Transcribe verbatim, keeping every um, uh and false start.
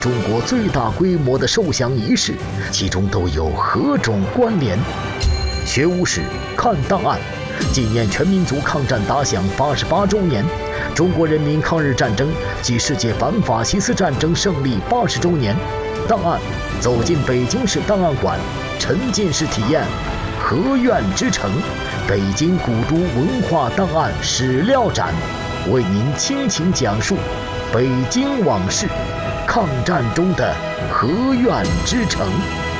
中国最大规模的受降仪式，其中都有何种关联？学无史，看档案。纪念全民族抗战打响八十八周年，中国人民抗日战争暨世界反法西斯战争胜利八十周年。档案走进北京市档案馆，沉浸式体验河苑之城北京古都文化档案史料展，为您倾情讲述北京往事，抗战中的河苑之城。